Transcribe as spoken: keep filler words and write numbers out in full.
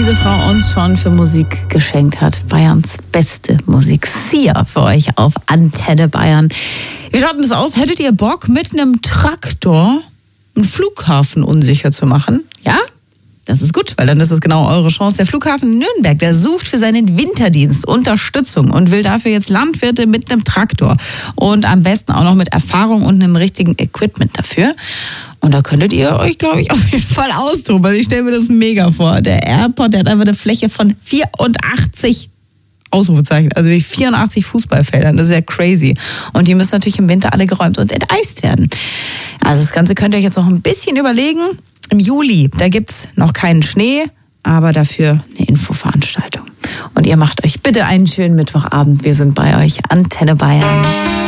diese Frau uns schon für Musik geschenkt hat. Bayerns beste Musik. Sia für euch auf Antenne Bayern. Wie schaut denn das aus? Hättet ihr Bock, mit einem Traktor einen Flughafen unsicher zu machen? Ja? Das ist gut, weil dann ist es genau eure Chance. Der Flughafen Nürnberg, der sucht für seinen Winterdienst Unterstützung und will dafür jetzt Landwirte mit einem Traktor und am besten auch noch mit Erfahrung und einem richtigen Equipment dafür. Und da könntet ihr euch, glaube ich, auf jeden Fall austoben. Also ich stelle mir das mega vor. Der Airport, der hat einfach eine Fläche von vierundachtzig Ausrufezeichen, also wie vierundachtzig Fußballfeldern. Das ist ja crazy. Und die müssen natürlich im Winter alle geräumt und enteist werden. Also das Ganze könnt ihr euch jetzt noch ein bisschen überlegen. Im Juli, da gibt's noch keinen Schnee, aber dafür eine Infoveranstaltung. Und ihr macht euch bitte einen schönen Mittwochabend. Wir sind bei euch, Antenne Bayern.